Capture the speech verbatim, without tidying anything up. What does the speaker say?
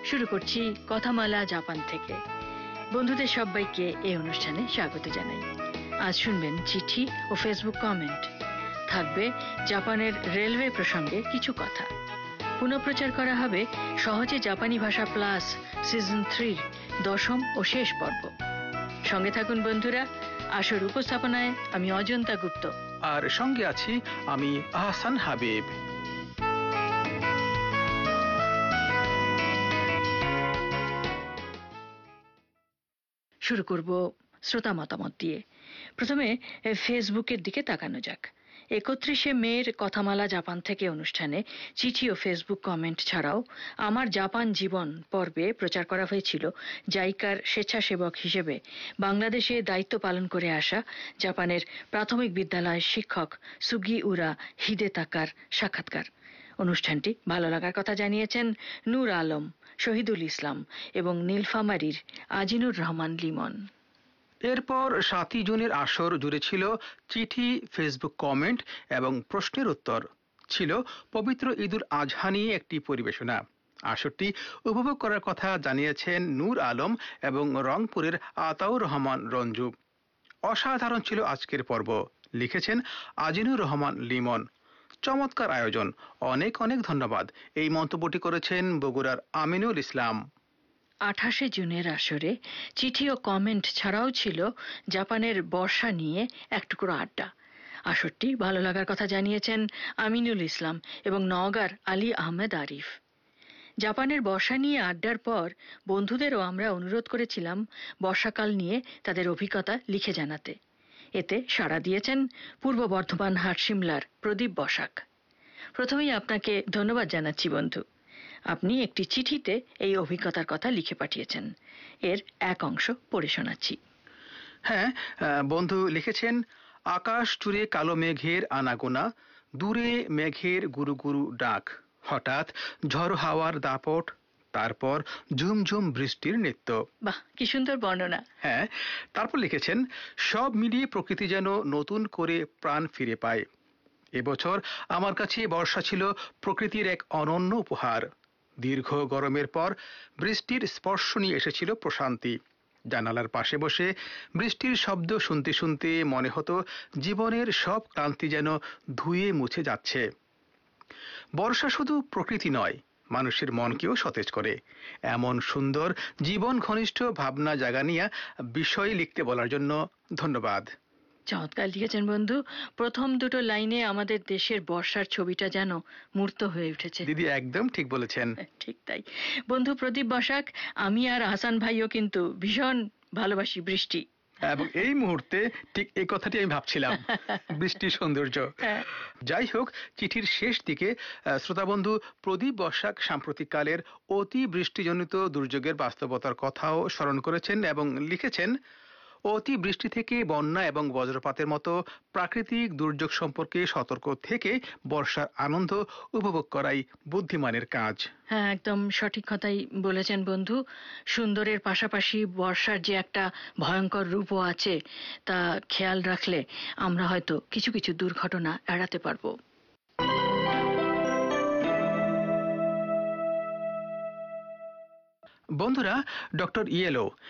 শুরু করছি কথামালা জাপান থেকে। বন্ধুদের সবাইকে এই অনুষ্ঠানে স্বাগত জানাই। আজ শুনবেন চিঠি ও ফেসবুক কমেন্ট। থাকবে জাপানের রেলওয়ে প্রসঙ্গে কিছু কথা। পুনঃপ্রচার করা হবে সহজে জাপানি ভাষা প্লাস সিজন থ্রির দশম ও শেষ পর্ব। সঙ্গে থাকুন বন্ধুরা। আসর উপস্থাপনায় আমি অজন্তা গুপ্ত, আর সঙ্গে আছি আমি আহসান হাবিব। শুরু করব শ্রোতা মতামত দিয়ে। প্রথমে ফেসবুকের দিকে তাকানো যাক। একত্রিশে মের কথামালা জাপান থেকে অনুষ্ঠানে চিঠি ও ফেসবুক কমেন্ট ছাড়াও আমার জাপান জীবন পর্বে প্রচার করা হয়েছিল জাইকার স্বেচ্ছাসেবক হিসেবে বাংলাদেশে দায়িত্ব পালন করে আসা জাপানের প্রাথমিক বিদ্যালয়ের শিক্ষক সুগিউরা হিদেতাকার সাক্ষাৎকার। অনুষ্ঠানটি ভালো লাগার কথা জানিয়েছেন নূর আলম, শহীদুল ইসলাম এবং নীলফামারীর আজিনুর রহমান লিমন। এরপর সাতই জুনের আসর জুড়ে ছিল চিঠি, ফেসবুক কমেন্ট এবং প্রশ্নের উত্তর। ছিল পবিত্র ঈদুল আজহা নিয়ে একটি পরিবেশনা। আসরটি উপভোগ করার কথা জানিয়েছেন নূর আলম এবং রংপুরের আতাউর রহমান রঞ্জু। অসাধারণ ছিল আজকের পর্ব, লিখেছেন আজিনুর রহমান লিমন। চমৎকার আয়োজন, অনেক অনেক ধন্যবাদ, এই মন্তব্যটি করেছেন বগুড়ার আমিনুল ইসলাম। আঠাশে জুনের আসরে চিঠি ও কমেন্ট ছাড়াও ছিল জাপানের বর্ষা নিয়ে এক টুকরো আড্ডা। আসরটি ভালো লাগার কথা জানিয়েছেন আমিনুল ইসলাম এবং নওগাঁর আলী আহমেদ আরিফ। জাপানের বর্ষা নিয়ে আড্ডার পর বন্ধুদেরও আমরা অনুরোধ করেছিলাম বর্ষাকাল নিয়ে তাদের অভিজ্ঞতা লিখে জানাতে। এতে সাড়া দিয়েছেন পূর্ব বর্ধমান হাটশিমলার প্রদীপ বসাক। প্রথমেই আপনাকে ধন্যবাদ জানাচ্ছি বন্ধু। আপনি একটি চিঠিতে এই অভিজ্ঞতার কথা লিখে পাঠিয়েছেন। এর এক অংশ পড়ে শোনাচ্ছি। হ্যাঁ, বন্ধু লিখেছেন, আকাশ জুড়ে কালো মেঘের আনাগোনা, দূরে মেঘের গুরু গুরু ডাক, হঠাৎ ঝড় হাওয়ার দাপট, তারপর ঝুমঝুম বৃষ্টির নৃত্য। বাহ, কি সুন্দর বর্ণনা। হ্যাঁ, তারপর লিখেছেন, সব মিলিয়ে প্রকৃতি যেন নতুন করে প্রাণ ফিরে পায়। এবছর আমার কাছে বর্ষা ছিল প্রকৃতির এক অনন্য উপহার। দীর্ঘ গরমের পর বৃষ্টির স্পর্শ নিয়ে এসেছিল প্রশান্তি। জানালার পাশে বসে বৃষ্টির শব্দ শুনতে শুনতে মনে হতো জীবনের সব ক্লান্তি যেন ধুয়ে মুছে যাচ্ছে। বর্ষা শুধু প্রকৃতি নয়, মানুষের মনকেও সতেজ করে। এমন সুন্দর জীবন ঘনিষ্ঠ ভাবনা জাগানিয়া বিষয় লিখতে বলার জন্য ধন্যবাদ। চমৎকার লিখেছেন বন্ধু। প্রথম দুটো লাইনে আমাদের দেশের বর্ষার ছবিটা যেন মূর্ত হয়ে উঠেছে। দিদি একদম ঠিক বলেছেন। ঠিক তাই বন্ধু প্রদীপ বসাক, আমি আর হাসান ভাইও কিন্তু ভীষণ ভালোবাসি বৃষ্টি। এবং এই মুহূর্তে ঠিক এই কথাটি আমি ভাবছিলাম, বৃষ্টির সৌন্দর্য। যাই হোক, চিঠির শেষ দিকে শ্রোতাবন্ধু প্রদীপ বসাক সাম্প্রতিককালের অতি বৃষ্টিজনিত দুর্যোগের বাস্তবতার কথাও স্মরণ করেছেন এবং লিখেছেন, অতি বৃষ্টি থেকে বন্যা এবং বজ্রপাতের মতো প্রাকৃতিক দুর্যোগ সম্পর্কে সতর্ক থেকে বর্ষার আনন্দ উপভোগ করাই বুদ্ধিমানের কাজ। হ্যাঁ, একদম সঠিক কথাই বলেছেন বন্ধু। সুন্দরের পাশাপাশি বর্ষার যে একটা ভয়ঙ্কর রূপও আছে, তা খেয়াল রাখলে আমরা হয়তো কিছু কিছু দুর্ঘটনা এড়াতে পারবো। বন্ধুরা, ডক্টর ইয়েলো